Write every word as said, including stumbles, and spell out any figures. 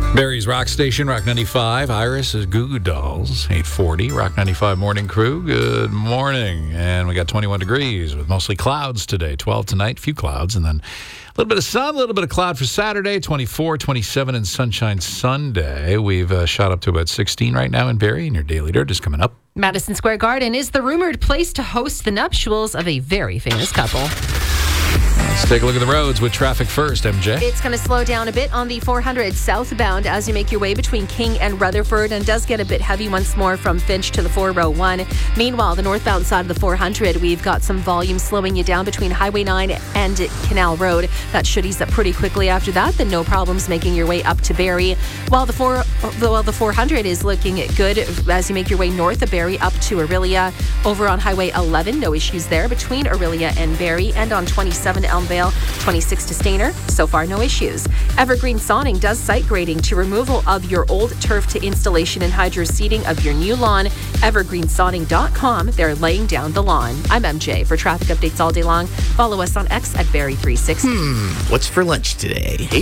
Barry's Rock Station, Rock ninety-five. Iris is Goo Goo Dolls, eight forty. Rock ninety-five Morning Crew, good morning. And we got twenty-one degrees with mostly clouds today. twelve tonight, few clouds. And then a little bit of sun, a little bit of cloud for Saturday. twenty-four, twenty-seven, and sunshine Sunday. We've uh, shot up to about sixteen right now in Barrie, and your Daily Dirt is coming up. Madison Square Garden is the rumored place to host the nuptials of a very famous couple. Let's take a look at the roads with traffic first, M J. It's going to slow down a bit on the four hundred southbound as you make your way between King and Rutherford, and does get a bit heavy once more from Finch to the four oh one. Meanwhile, the northbound side of the four hundred, we've got some volume slowing you down between Highway nine and Canal Road. That should ease up pretty quickly after that. Then no problems making your way up to Barrie. While the four, well, the four hundred is looking good as you make your way north of Barrie up to Orillia. Over on Highway eleven, no issues there between Orillia and Barrie, and on twenty-seven Elmvale, twenty-six to Stayner, so far no issues. Evergreen Sawing does site grading to removal of your old turf to installation and hydro seeding of your new lawn. evergreen sawing dot com, they're laying down the lawn. I'm M J. For traffic updates all day long, follow us on X at Barrie three sixty. Hmm, what's for lunch today?